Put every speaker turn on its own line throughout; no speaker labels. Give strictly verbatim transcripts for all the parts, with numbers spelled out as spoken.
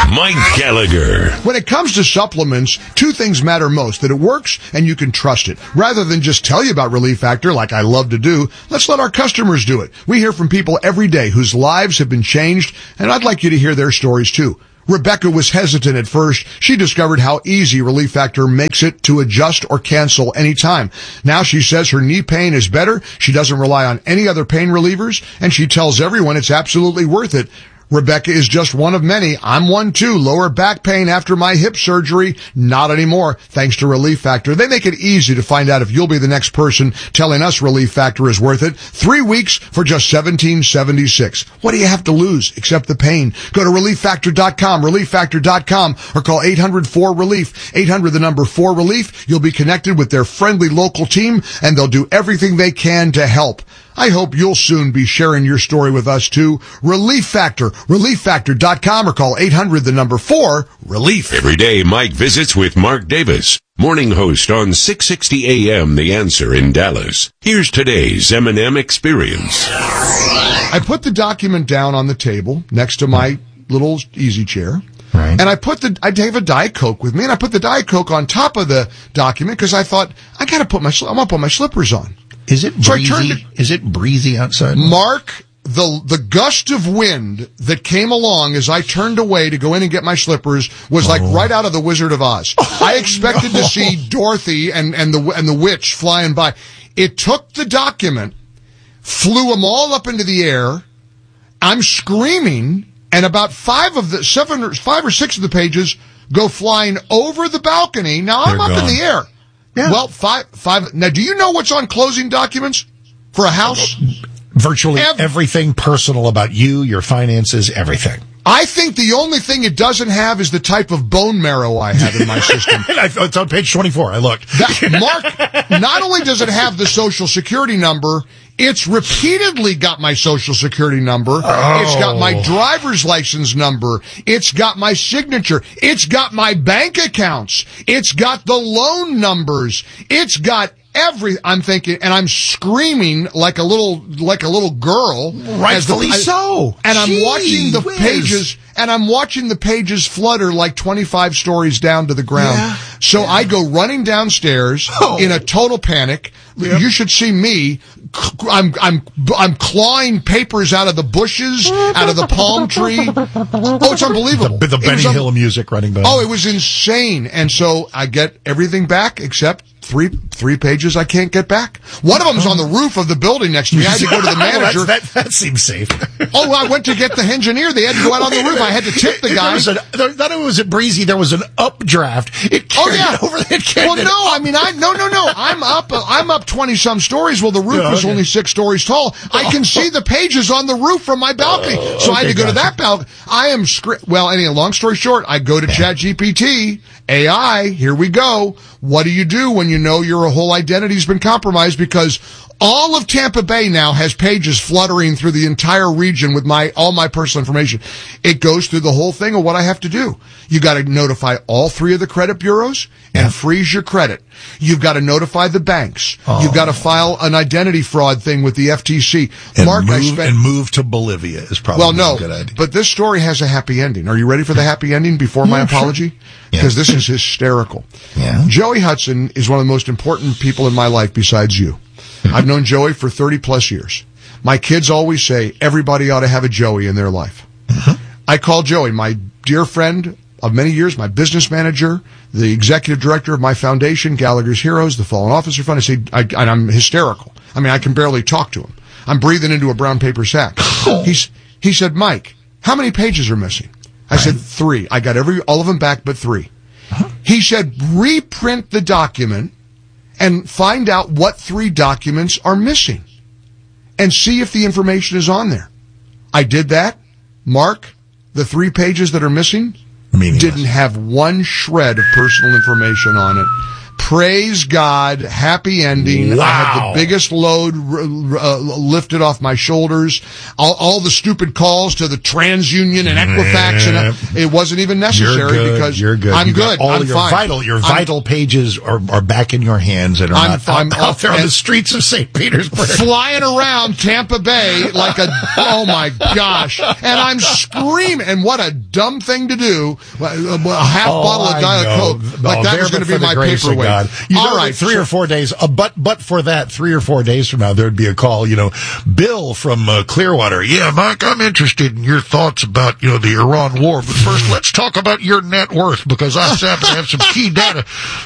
Mike Gallagher.
When it comes to supplements, two things matter most, that it works and you can trust it. Rather than just tell you about Relief Factor like I love to do, let's let our customers do it. We hear from people every day whose lives have been changed, and I'd like you to hear their stories too. Rebecca was hesitant at first. She discovered how easy Relief Factor makes it to adjust or cancel anytime. Now she says her knee pain is better. She doesn't rely on any other pain relievers, and she tells everyone it's absolutely worth it. Rebecca is just one of many. I'm one too. Lower back pain after my hip surgery? Not anymore, thanks to Relief Factor. They make it easy to find out if you'll be the next person telling us Relief Factor is worth it. Three weeks for just seventeen seventy-six. What do you have to lose except the pain? Go to relief factor dot com, relief factor dot com, or call eight hundred four relief. eight hundred, the number four relief. You'll be connected with their friendly local team, and they'll do everything they can to help. I hope you'll soon be sharing your story with us too. Relief Factor, relief factor dot com, or call eight hundred, the number four, relief.
Every day, Mike visits with Mark Davis, morning host on six sixty A M The Answer in Dallas. Here's today's M and M Experience.
I put the document down on the table next to my little easy chair.
Right.
And I put the, I have a Diet Coke with me, and I put the Diet Coke on top of the document because I thought, I gotta put my, I'm gonna put my slippers on.
Is it
So I
breezy?
turned to-
Is it breezy outside?
Mark, the the gust of wind that came along as I turned away to go in and get my slippers was like
Oh.
right out of The Wizard of Oz. I expected to see Dorothy and, and the and the witch flying by. It took the document, flew them all up into the air. I'm screaming, and about five of the seven or five or six of the pages go flying over the balcony. Now I'm
They're
up
gone.
in the air.
Yeah.
Well, five five. Now, do you know what's on closing documents for a house?
Virtually
Ev-
everything personal about you, your finances, everything.
I think the only thing it doesn't have is the type of bone marrow I have in my system.
It's on page twenty-four. I looked.
That, Mark, not only does it have the Social Security number, it's repeatedly got my Social Security number.
Oh.
It's got my driver's license number. It's got my signature. It's got my bank accounts. It's got the loan numbers. It's got every, I'm thinking, and I'm screaming like a little, like a little girl.
Rightfully
as the-
so.
And I'm
Gee
watching the
whiz.
pages, and I'm watching the pages flutter like twenty-five stories down to the ground.
Yeah.
So I go running downstairs
Oh.
in a total panic.
Yep.
You should see me. I'm, I'm, I'm clawing papers out of the bushes, out of the palm tree. Oh, it's unbelievable.
The, the
It
Benny
was un-
Hill music running by.
Oh, it was insane. And so I get everything back except three three pages I can't get back. One of them's on the roof of the building next to me. I had to go to the manager.
that, that seems safe.
Oh, I went to get the engineer. They had to go out on the roof. I had to tip the
There
guy.
was an, there, not only was it breezy, there was an updraft. It
Oh
carried
yeah.
it over. It carried
Well,
it
no, I mean, I no, no, no. I'm up. I'm up twenty some stories. Well, the roof
Yeah,
was
okay.
only six stories tall. I can see the pages on the roof from my balcony. So I had
okay,
to go to
gotcha.
that balcony. I am scri- well. Anyway, long story short, I go to ChatGPT, A I. Here we go. What do you do when you know your whole identity's been compromised? Because all of Tampa Bay now has pages fluttering through the entire region with my all my personal information. It goes through the whole thing of what I have to do. You got to notify all three of the credit bureaus and
Yeah.
freeze your credit. You've got to notify the banks.
Oh.
You've got to file an identity fraud thing with the F T C.
And
Mark,
move,
I spent.
and move to Bolivia is probably
Well, no,
a good idea.
but this story has a happy ending. Are you ready for the happy ending before my
Yeah, sure.
apology?
Yeah.
Because this is hysterical.
Yeah.
Joey Hudson is one of the most important people in my life besides you. I've known Joey for thirty plus years. My kids always say everybody ought to have a Joey in their life. I call Joey my dear friend of many years, my business manager, the executive director of my foundation, Gallagher's Heroes, the Fallen Officer Fund. I say, I, and I'm hysterical. I mean, I can barely talk to him. I'm breathing into a brown paper sack. He's, he said, Mike, how many pages are missing? I said, three. I got every, all of them back but three. He said, reprint the document and find out what three documents are missing and see if the information is on there. I did that. Mark, the three pages that are missing
Meaningless.
didn't have one shred of personal information on it. praise God, happy ending.
Wow.
I had the biggest load uh, lifted off my shoulders. All, all the stupid calls to the TransUnion and Equifax, and uh, it wasn't even necessary
You're good.
because
You're good.
I'm
You
good.
got all
I'm
your
fine.
vital, your
I'm,
vital pages are, are back in your hands and are
I'm,
not
I'm,
out, out there on
and,
the streets of Saint Petersburg.
flying around Tampa Bay like a, oh my gosh. And I'm screaming. And what a dumb thing to do. A half
Oh,
bottle of
I
Diet
know.
Coke. Like
Oh,
that
there,
was going to
but
be
for the
my
grace of
paperweight.
God. You
All
know,
right.
like three
so,
or four days, uh, but, but for that, three or four days from now, there'd be a call, you know, Bill from uh, Clearwater. Yeah, Mike, I'm interested in your thoughts about, you know, the Iran war. But first, let's talk about your net worth because I happen to have some key data.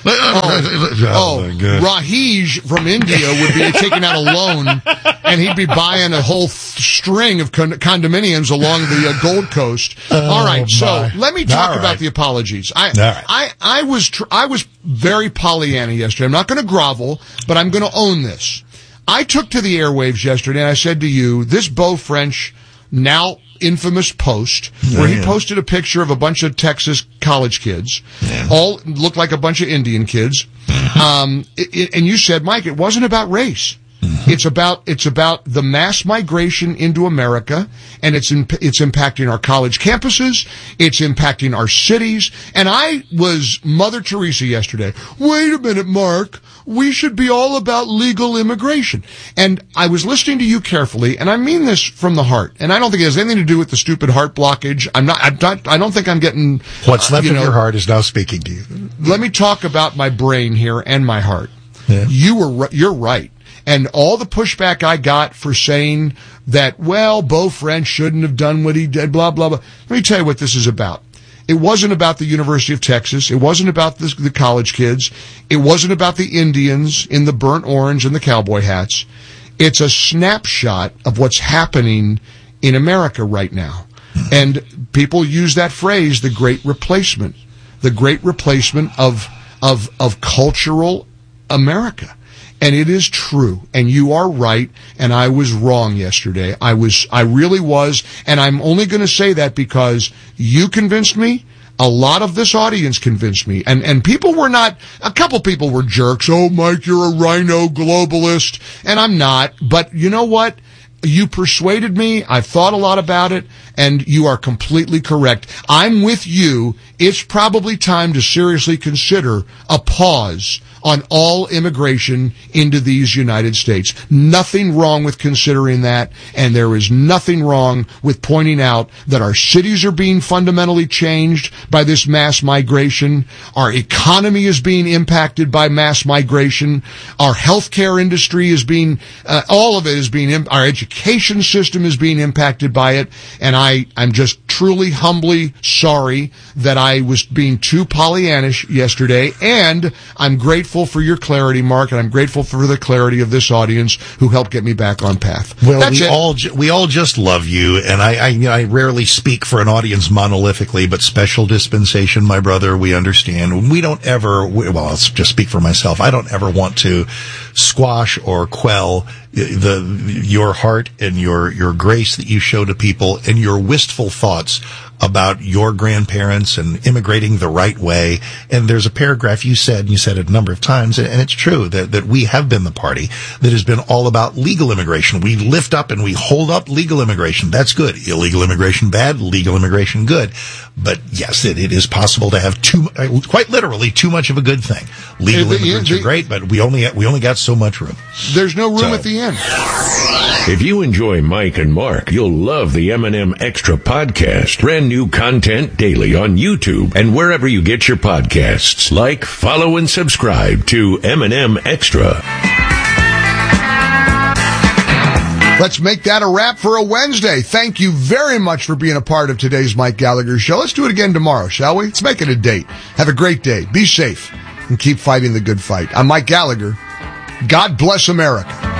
Oh, oh
my God.
Rahij from India would be taking out a loan, and he'd be buying a whole th- string of con- condominiums along the uh, Gold Coast.
Oh,
All right, so
my.
let me talk
All
about
right.
the apologies. I,
right.
I, I was, tr- I was very Pollyanna yesterday. I'm not going to grovel, but I'm going to own this. I took to the airwaves yesterday, and I said to you, this Beau French, now infamous post, where he
yeah.
posted a picture of a bunch of Texas college kids,
Yeah.
all looked like a bunch of Indian kids, um, it, it, and you said, Mike, it wasn't about race. It's about it's about the mass migration into America, and it's in, it's impacting our college campuses. It's impacting our cities. And I was Mother Teresa yesterday. Wait a minute, Mark. We should be all about legal immigration. And I was listening to you carefully, and I mean this from the heart. And I don't think it has anything to do with the stupid heart blockage. I'm not. I'm not I don't think I'm getting
What's left
uh, you
of
know,
your heart is now speaking to you.
Let me talk about my brain here and my heart.
Yeah.
You were ri- you're right. And all the pushback I got for saying that, well, Beau French shouldn't have done what he did, blah, blah, blah. Let me tell you what this is about. It wasn't about the University of Texas. It wasn't about the, the college kids. It wasn't about the Indians in the burnt orange and the cowboy hats. It's a snapshot of what's happening in America right now. And people use that phrase, the great replacement, the great replacement of, of, of cultural America. And it is true, and you are right, and I was wrong yesterday. I was, I really was, and I'm only going to say that because you convinced me, a lot of this audience convinced me, and, and people were not, a couple people were jerks. Oh, Mike, you're a rhino globalist, and I'm not, but you know what? You persuaded me. I've thought a lot about it, and you are completely correct. I'm with you. It's probably time to seriously consider a pause on all immigration into these United States. Nothing wrong with considering that, and there is nothing wrong with pointing out that our cities are being fundamentally changed by this mass migration. Our economy is being impacted by mass migration. Our healthcare industry is being, uh, all of it is being, our education system is being impacted by it, and I, I'm just truly, humbly sorry that I was being too Pollyannish yesterday, and I'm grateful for your clarity, Mark, and I'm grateful for the clarity of this audience who helped get me back on path.
Well,
That's
we
it.
all ju- we all just love you, and I, I you know, I rarely speak for an audience monolithically, but special dispensation, my brother, we understand. We don't ever, we, well, I'll just speak for myself. I don't ever want to squash or quell the your heart and your your grace that you show to people and your wistful thoughts about your grandparents and immigrating the right way. And there's a paragraph you said, and you said it a number of times, and it's true, that, that we have been the party that has been all about legal immigration. We lift up and we hold up legal immigration. That's good. Illegal immigration bad, legal immigration good. But yes, it, it is possible to have too, quite literally, too much of a good thing. Legal
The-
immigrants
the-
are great, but we only, we only got so much room.
There's no room
So-
at the end.
If you enjoy Mike and Mark, you'll love the M and M Extra podcast. Brand new content daily on YouTube and wherever you get your podcasts. Like, follow, and subscribe to M and M Extra.
Let's make that a wrap for a Wednesday. Thank you very much for being a part of today's Mike Gallagher Show. Let's do it again tomorrow, shall we? Let's make it a date. Have a great day. Be safe and keep fighting the good fight. I'm Mike Gallagher. God bless America.